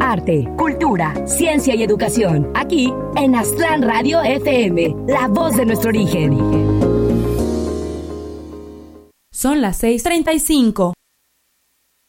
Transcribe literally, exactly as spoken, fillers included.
arte, cultura, ciencia y educación. Aquí en Aztlán Radio F M, la voz de nuestro origen. Son las seis treinta y cinco.